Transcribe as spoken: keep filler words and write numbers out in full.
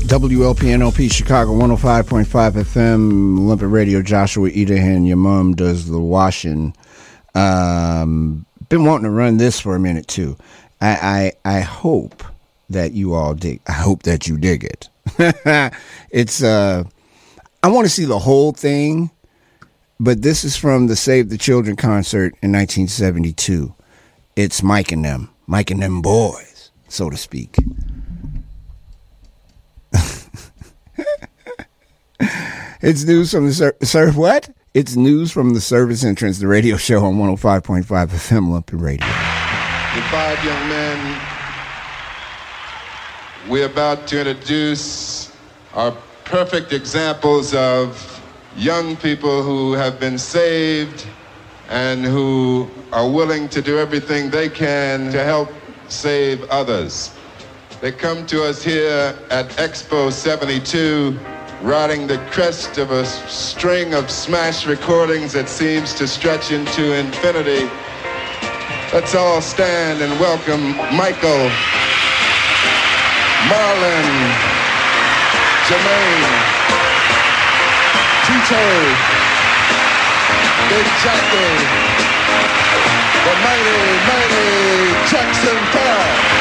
W L P N L P Chicago one oh five point five F M, Olympic Radio. Joshua Edahan, your mom does the washing. Um, been wanting to run this for a minute too. I, I I hope that you all dig. I hope that you dig it. It's uh, I want to see the whole thing, but this is from the Save the Children concert in nineteen seventy-two. It's Mike and them, Mike and them boys, so to speak. It's news from the sir, sir what? It's news from the service entrance, the radio show on one oh five point five F M Olympic Radio. The five young men we're about to introduce are perfect examples of young people who have been saved and who are willing to do everything they can to help save others. They come to us here at Expo seventy-two, riding the crest of a string of smash recordings that seems to stretch into infinity. Let's all stand and welcome Michael, Marlon, Jermaine, Tito, Big Jackie, the mighty, mighty Jackson Five.